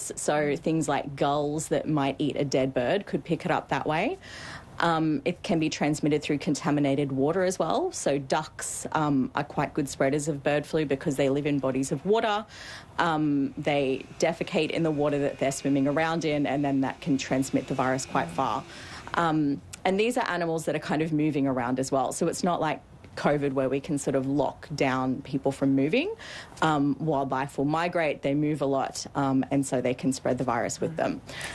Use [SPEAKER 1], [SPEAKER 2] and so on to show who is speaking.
[SPEAKER 1] birds. So things like gulls that might eat a dead bird could pick it up that way. It can be transmitted through contaminated water as well. So ducks are quite good spreaders of bird flu because they live in bodies of water. They defecate in the water that they're swimming around in, and then that can transmit the virus quite far. And these are animals that are kind of moving around as well. So it's not like COVID where we can sort of lock down people from moving. Wildlife will migrate, they move a lot, and so they can spread the virus with them.